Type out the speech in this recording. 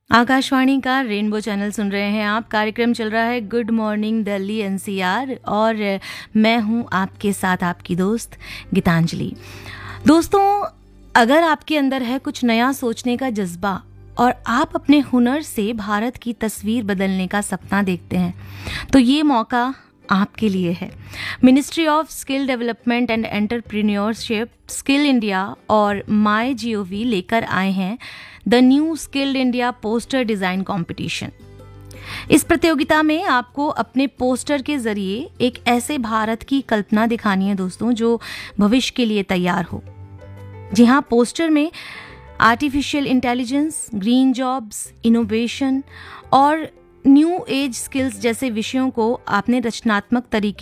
आकाशवाणी का rainbow channel सुन रहे हैं आप। कार्यक्रम चल रहा है गुड मॉर्निंग दिल्ली एनसीआर और मैं हूं आपके साथ आपकी दोस्त गीतांजलि। दोस्तों, अगर आपके अंदर है कुछ नया सोचने का जज्बा और आप अपने हुनर से भारत की तस्वीर बदलने का सपना देखते हैं तो ये मौका आपके लिए है। Ministry of skill development and entrepreneurship, skill India और माई GOV लेकर आए हैं the new skilled India poster design competition. इस प्रतियोगिता में आपको अपने पोस्टर के जरिए एक ऐसे भारत की कल्पना दिखानी है दोस्तों, जो भविष्य के लिए तैयार हो। जी हाँ, पोस्टर में artificial intelligence, green jobs, innovation और न्यू एज स्किल्स जैसे विषयों को आपने रचनात्मक तरीके